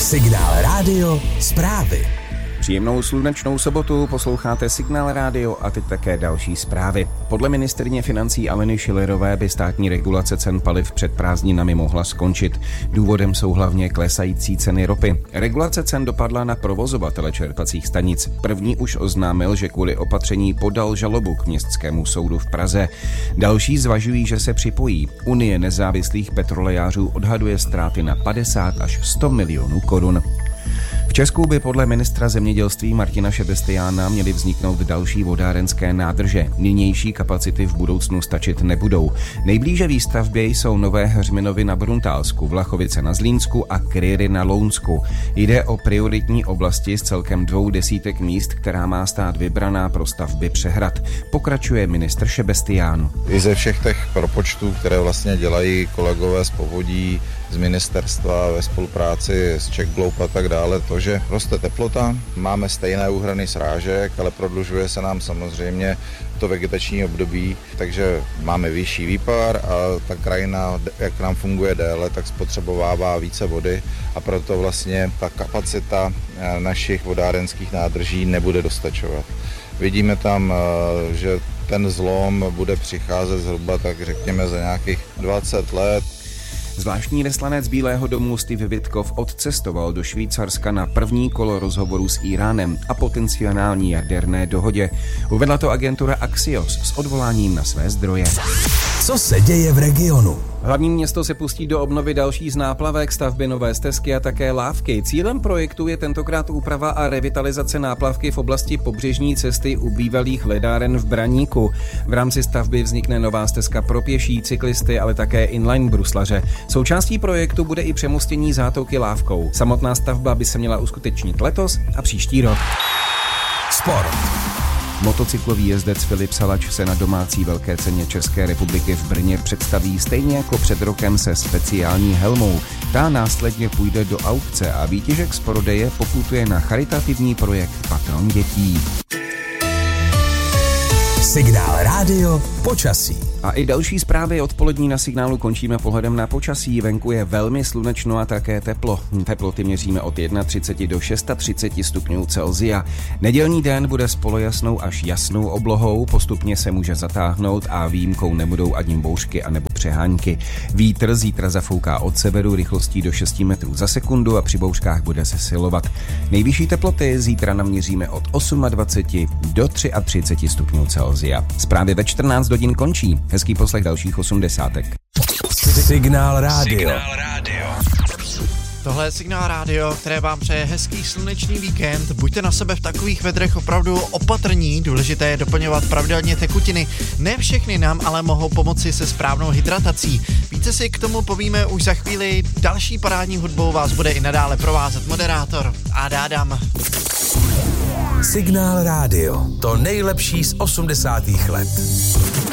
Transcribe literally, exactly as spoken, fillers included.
Signál Rádio zprávy. Příjemnou slunečnou sobotu, posloucháte Signál Rádio a teď také další zprávy. Podle ministryně financí Aleny Schillerové by státní regulace cen paliv před prázdninami mohla skončit. Důvodem jsou hlavně klesající ceny ropy. Regulace cen dopadla na provozovatele čerpacích stanic. První už oznámil, že kvůli opatření podal žalobu k Městskému soudu v Praze. Další zvažují, že se připojí. Unie nezávislých petrolejářů odhaduje ztráty na padesát až sto milionů korun. V Česku by podle ministra zemědělství Martina Šebestiána měly vzniknout další vodárenské nádrže. Nynější kapacity v budoucnu stačit nebudou. Nejblíže výstavbě jsou Nové Heřminovy na Bruntálsku, Vlachovice na Zlínsku a Kryry na Lounsku. Jde o prioritní oblasti z celkem dvou desítek míst, která má stát vybraná pro stavby přehrad. Pokračuje ministr Šebestián. I ze všech těch propočtů, které vlastně dělají kolegové z povodí, z ministerstva ve spolupráci s Czech Globe a tak dále, to, že roste teplota, máme stejné úhrany srážek, ale prodlužuje se nám samozřejmě to vegetační období, takže máme vyšší výpar a ta krajina, jak nám funguje déle, tak spotřebovává více vody a proto vlastně ta kapacita našich vodárenských nádrží nebude dostačovat. Vidíme tam, že ten zlom bude přicházet zhruba, tak řekněme, za nějakých dvacet let. Zvláštní veslanec Bílého domu Steve Witkoff odcestoval do Švýcarska na první kolo rozhovoru s Íránem a potenciální jaderné dohodě. Uvedla to agentura Axios s odvoláním na své zdroje. Co se děje v regionu? Hlavní město se pustí do obnovy další z náplavek, stavby nové stezky a také lávky. Cílem projektu je tentokrát úprava a revitalizace náplavky v oblasti pobřežní cesty u bývalých ledáren v Braníku. V rámci stavby vznikne nová stezka pro pěší, cyklisty, ale také inline bruslaře. Součástí projektu bude i přemostění zátoky lávkou. Samotná stavba by se měla uskutečnit letos a příští rok. Sport. Motocyklový jezdec Filip Salač se na domácí velké ceně České republiky v Brně představí stejně jako před rokem se speciální helmou. Ta následně půjde do aukce a výtěžek z prodeje poputuje na charitativní projekt Patron dětí. Signál Rádio počasí. A i další zprávy odpolední na Signálu končíme pohledem na počasí. Venku je velmi slunečno a také teplo. Teploty měříme od třicet jedna do třicet šest stupňů Celsia. Nedělní den bude s polojasnou až jasnou oblohou, postupně se může zatáhnout a výjimkou nebudou ani bouřky anebo přehánky. Vítr zítra zafouká od severu rychlostí do šest metrů za sekundu a při bouřkách bude zesilovat. Nejvyšší teploty zítra naměříme od dvacet osm do třicet tři stupňů Celsia. Zprávy ve čtrnáct hodin končí. Hezký poslech dalších osmdesátek. Signál Rádio. Signál Rádio. Tohle je Signál Rádio, které vám přeje hezký slunečný víkend. Buďte na sebe v takových vedrech opravdu opatrní, důležité je doplňovat pravidelně tekutiny. Ne všechny nám ale mohou pomoci se správnou hydratací. Více si k tomu povíme už za chvíli. Další parádní hudbou vás bude i nadále provázet moderátor Adam. Signál Rádio. To nejlepší z osmdesátých let.